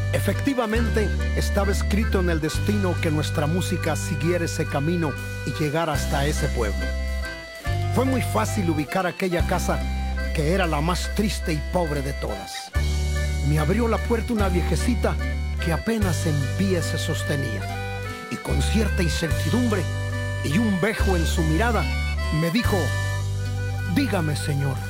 Efectivamente, estaba escrito en el destino que nuestra música siguiera ese camino y llegara hasta ese pueblo. Fue muy fácil ubicar aquella casa, que era la más triste y pobre de todas. Me abrió la puerta una viejecita que apenas en pie se sostenía, y con cierta incertidumbre y un vejo en su mirada, me dijo: dígame, señor,